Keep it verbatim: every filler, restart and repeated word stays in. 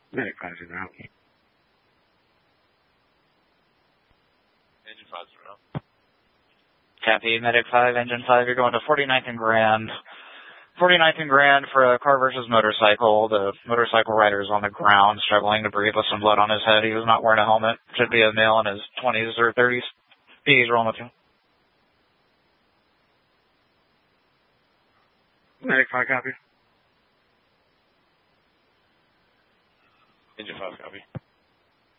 Medic five zero out. Engine five zero. Copy, Medic five, Engine five, you're going to forty-ninth and Grand. forty-ninth and Grand for a car versus motorcycle. The motorcycle rider is on the ground, struggling to breathe with some blood on his head. He was not wearing a helmet. Should be a male in his twenties or thirties. He's rolling with you. Medic five, copy.